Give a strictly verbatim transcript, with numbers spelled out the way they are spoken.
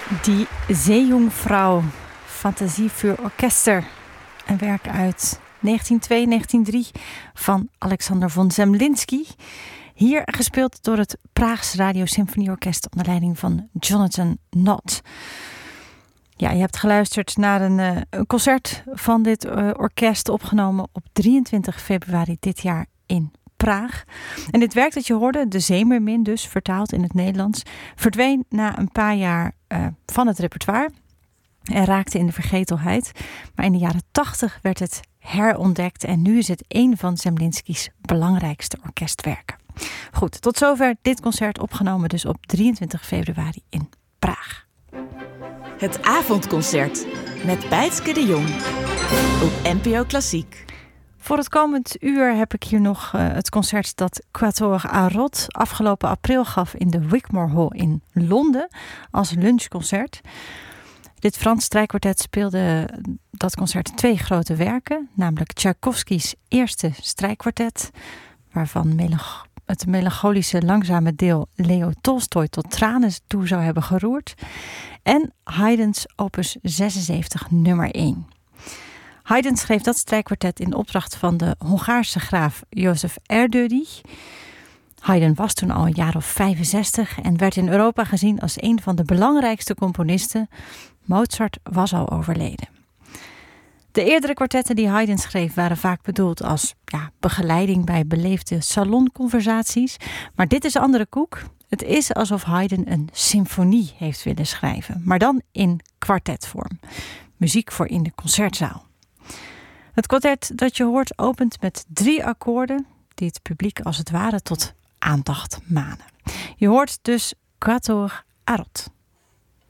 Die Seejungfrau, Fantasie für Orchester. Een werk uit negentien twee negentien drie van Alexander von Zemlinsky. Hier gespeeld door het Praagse Radiosymfonieorkest onder leiding van Jonathan Nott. Ja, je hebt geluisterd naar een, uh, een concert van dit uh, orkest opgenomen op drieëntwintig februari dit jaar in Praag. En dit werk dat je hoorde, De Zeemermin dus, vertaald in het Nederlands, verdween na een paar jaar uh, van het repertoire en raakte in de vergetelheid. Maar in de jaren tachtig werd het herontdekt en nu is het een van Zemlinsky's belangrijkste orkestwerken. Goed, tot zover dit concert opgenomen dus op drieëntwintig februari in Praag. Het avondconcert met Bijtske de Jong op N P O Klassiek. Voor het komend uur heb ik hier nog uh, het concert dat Quatuor Arot afgelopen april gaf in de Wigmore Hall in Londen als lunchconcert. Dit Frans strijkkwartet speelde dat concert twee grote werken, namelijk Tchaikovsky's eerste strijkkwartet, waarvan melanch- het melancholische langzame deel Leo Tolstoj tot tranen toe zou hebben geroerd, en Haydn's opus zesenzeventig nummer één. Haydn schreef dat strijkkwartet in opdracht van de Hongaarse graaf Jozef Erdődy. Haydn was toen al een jaar of vijfenzestig en werd in Europa gezien als een van de belangrijkste componisten. Mozart was al overleden. De eerdere kwartetten die Haydn schreef waren vaak bedoeld als ja, begeleiding bij beleefde salonconversaties. Maar dit is andere koek. Het is alsof Haydn een symfonie heeft willen schrijven, maar dan in kwartetvorm. Muziek voor in de concertzaal. Het kwartet dat je hoort opent met drie akkoorden die het publiek als het ware tot aandacht manen. Je hoort dus Quatuor Arot.